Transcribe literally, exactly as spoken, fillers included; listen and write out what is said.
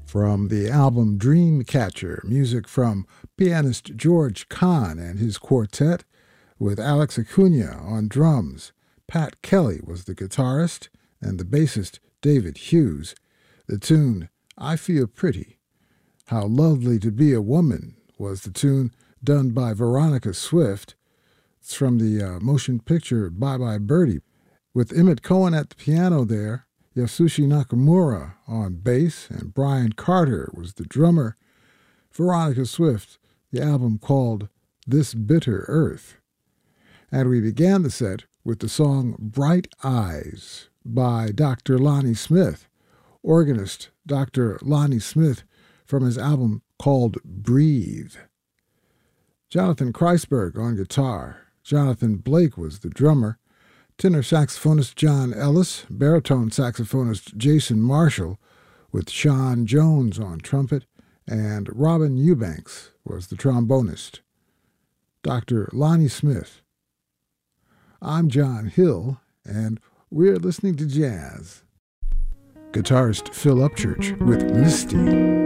From the album Dreamcatcher, music from pianist George Kahn and his quartet, with Alex Acuna on drums. Pat Kelly was the guitarist, and the bassist David Hughes. The tune, I Feel Pretty. How Lovely to Be a Woman was the tune done by Veronica Swift. It's from the uh, motion picture Bye Bye Birdie, with Emmett Cohen at the piano there, Yasushi Nakamura on bass, and Brian Carter was the drummer. Veronica Swift, the album called This Bitter Earth. And we began the set with the song Bright Eyes by Doctor Lonnie Smith, organist Doctor Lonnie Smith, from his album called Breathe. Jonathan Kreisberg on guitar. Jonathan Blake was the drummer. Tenor saxophonist John Ellis, baritone saxophonist Jason Marshall, with Sean Jones on trumpet, and Robin Eubanks was the trombonist. Doctor Lonnie Smith. I'm John Hill, and we're listening to jazz. Guitarist Phil Upchurch with Misty.